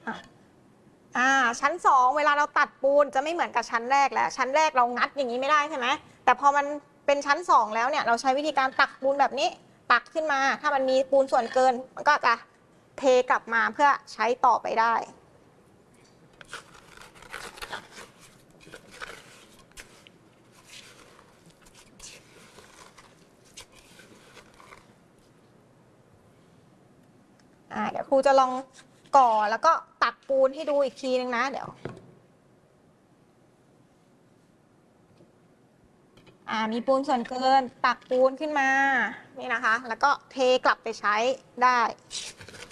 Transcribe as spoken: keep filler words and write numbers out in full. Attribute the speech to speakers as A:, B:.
A: อ่าชั้นสองเวลาเราตัดปูนจะไม่เหมือนกับชั้นแรกแล้วชั้นแรกเรางัดอย่างนี้ไม่ได้ใช่ไหมแต่พอมันเป็นชั้นสองแล้วเนี่ยเราใช้วิธีการตักปูนแบบนี้ตักขึ้นมาถ้ามันมีปูนส่วนเกินมันก็จะเทกลับมาเพื่อใช้ต่อไปได้อ่าเดี๋ยวครูจะลองก่อแล้วก็ตักปูนให้ดูอีกทีนึงนะเดี๋ยวอ่ามีปูนส่วนเกินตักปูนขึ้นมานี่นะคะแล้วก็เทกลับไปใช้ได้